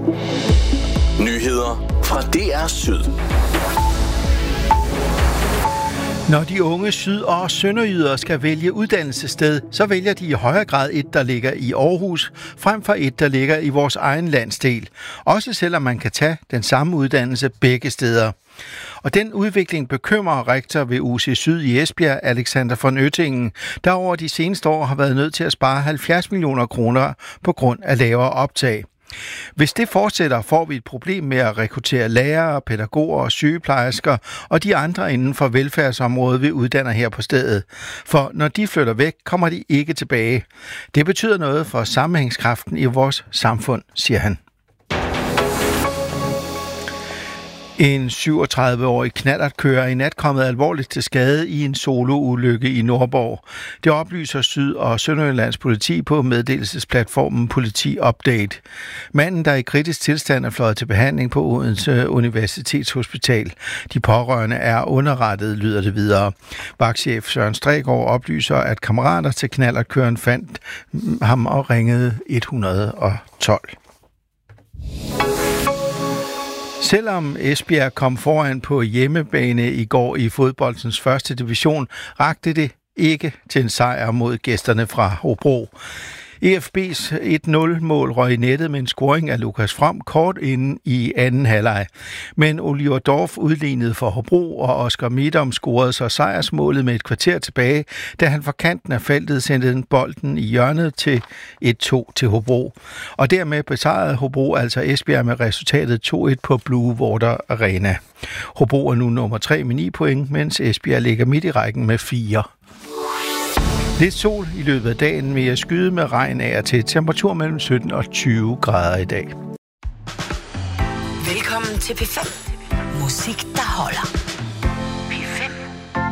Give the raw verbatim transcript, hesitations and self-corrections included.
Nyheder fra D R Syd. Når de unge syd- og sønderjyder skal vælge uddannelsessted, så vælger de i højere grad et, der ligger i Aarhus, frem for et, der ligger i vores egen landsdel. Også selvom man kan tage den samme uddannelse begge steder. Og den udvikling bekymrer rektor ved U C Syd i Esbjerg, Alexander von Oettingen, der over de seneste år har været nødt til at spare halvfjerds millioner kroner på grund af lavere optag. Hvis det fortsætter, får vi et problem med at rekruttere lærere, pædagoger og sygeplejersker og de andre inden for velfærdsområdet, vi uddanner her på stedet. For når de flytter væk, kommer de ikke tilbage. Det betyder noget for sammenhængskraften i vores samfund, siger han. En syvogtredive-årig knallertkører er i nat kommet alvorligt til skade i en soloulykke i Nordborg. Det oplyser Syd- og Sønderjyllands politi på meddelelsesplatformen Politi Update. Manden, der er i kritisk tilstand, er fløjet til behandling på Odense Universitetshospital. De pårørende er underrettet, lyder det videre. Vagtchef Søren Strægaard oplyser, at kammerater til knallertkøren fandt ham og ringede et hundrede og tolv. Selvom Esbjerg kom foran på hjemmebane i går i fodboldens første division, rakte det ikke til en sejr mod gæsterne fra Hobro. E F B's et nul-mål røg i nettet med en scoring af Lukas From kort inde i anden halvleg. Men Oliver Dorf udlignede for Hobro, og Oscar Midom scorede så sejrsmålet med et kvarter tilbage, da han fra kanten af feltet sendte bolden i hjørnet til et to til Hobro. Og dermed besejrede Hobro altså Esbjerg med resultatet to et på Blue Water Arena. Hobro er nu nummer tre med ni point, mens Esbjerg ligger midt i rækken med fire. Lidt sol i løbet af dagen, med at skyde med regn af og til. Temperatur mellem sytten og tyve grader i dag. Velkommen til P fem. Musik, der holder.